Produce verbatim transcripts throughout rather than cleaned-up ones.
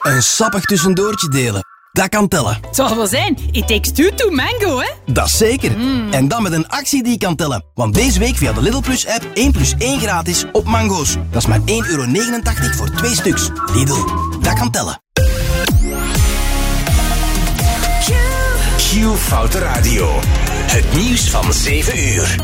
Een sappig tussendoortje delen. Dat kan tellen. Het zal wel zijn. It takes two to mango, hè? Dat is zeker. Mm. En dan met een actie die kan tellen. Want deze week via de Lidl Plus app één plus één gratis op mango's. Dat is maar één euro negenentachtig voor twee stuks. Lidl, dat kan tellen. Q Foute Radio. Het nieuws van zeven uur.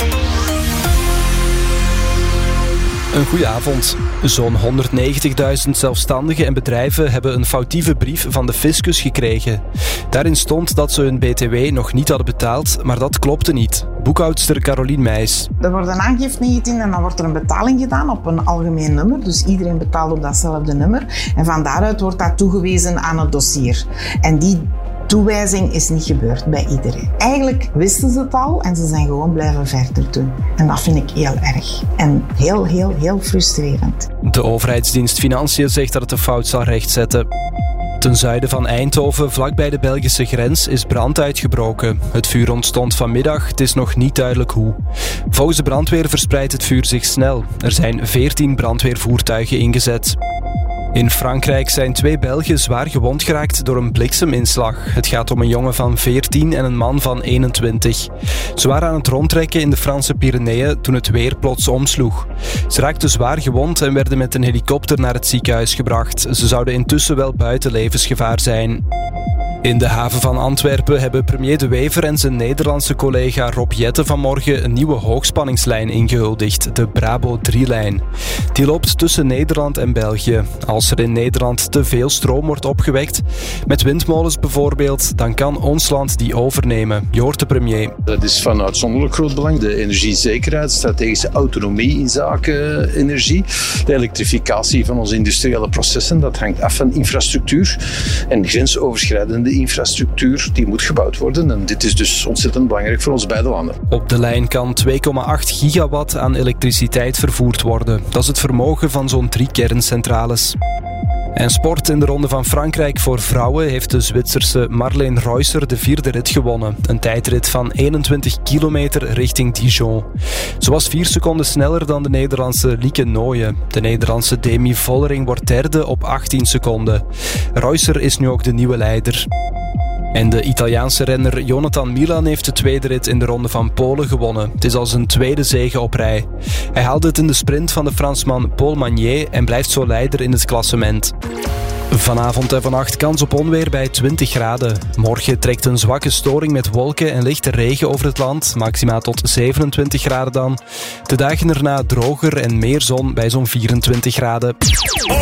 Een goeie avond. Zo'n honderdnegentigduizend zelfstandigen en bedrijven hebben een foutieve brief van de fiscus gekregen. Daarin stond dat ze hun B T W nog niet hadden betaald, maar dat klopte niet. Boekhoudster Carolien Meijs. Er wordt een aangifte ingediend en dan wordt er een betaling gedaan op een algemeen nummer. Dus iedereen betaalt op datzelfde nummer. En van daaruit wordt dat toegewezen aan het dossier. En die toewijzing is niet gebeurd bij iedereen. Eigenlijk wisten ze het al en ze zijn gewoon blijven verder doen. En dat vind ik heel erg. En heel, heel, heel frustrerend. De overheidsdienst Financiën zegt dat het de fout zal rechtzetten. Ten zuiden van Eindhoven, vlakbij de Belgische grens, is brand uitgebroken. Het vuur ontstond vanmiddag, het is nog niet duidelijk hoe. Volgens de brandweer verspreidt het vuur zich snel. Er zijn veertien brandweervoertuigen ingezet. In Frankrijk zijn twee Belgen zwaar gewond geraakt door een blikseminslag. Het gaat om een jongen van veertien en een man van eenentwintig. Ze waren aan het rondtrekken in de Franse Pyreneeën toen het weer plots omsloeg. Ze raakten zwaar gewond en werden met een helikopter naar het ziekenhuis gebracht. Ze zouden intussen wel buiten levensgevaar zijn. In de haven van Antwerpen hebben premier De Wever en zijn Nederlandse collega Rob Jetten vanmorgen een nieuwe hoogspanningslijn ingehuldigd, de Brabo drie-lijn. Die loopt tussen Nederland en België. Als er in Nederland te veel stroom wordt opgewekt, met windmolens bijvoorbeeld, dan kan ons land die overnemen. Je hoort de premier. Dat is van uitzonderlijk groot belang. De energiezekerheid, strategische autonomie in zaken energie, de elektrificatie van onze industriële processen, dat hangt af van infrastructuur en grensoverschrijdende infrastructuur die moet gebouwd worden. En dit is dus ontzettend belangrijk voor ons beide landen. Op de lijn kan twee komma acht gigawatt aan elektriciteit vervoerd worden. Dat is het vermogen van zo'n drie kerncentrales. En sport in de Ronde van Frankrijk voor vrouwen heeft de Zwitserse Marleen Reusser de vierde rit gewonnen. Een tijdrit van eenentwintig kilometer richting Dijon. Ze was vier seconden sneller dan de Nederlandse Lieke Nooyen. De Nederlandse Demi Vollering wordt derde op achttien seconden. Reusser is nu ook de nieuwe leider. En de Italiaanse renner Jonathan Milan heeft de tweede rit in de Ronde van Polen gewonnen. Het is al zijn tweede zege op rij. Hij haalde het in de sprint van de Fransman Paul Magnier en blijft zo leider in het klassement. Vanavond en vannacht kans op onweer bij twintig graden. Morgen trekt een zwakke storing met wolken en lichte regen over het land. Maxima tot zevenentwintig graden dan. De dagen erna droger en meer zon bij zo'n vierentwintig graden.